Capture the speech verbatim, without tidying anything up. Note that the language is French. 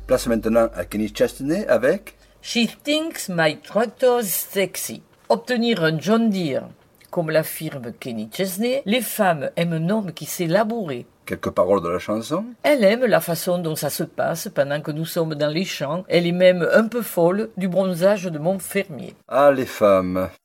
Place maintenant à Kenny Chesney avec She thinks my tractor's sexy. Obtenir un John Deere, comme l'affirme Kenny Chesney, les femmes aiment un homme qui sait labourer. quelques paroles de la chanson. Elle aime la façon dont ça se passe pendant que nous sommes dans les champs. Elle est même un peu folle du bronzage de mon fermier. Ah, les femmes.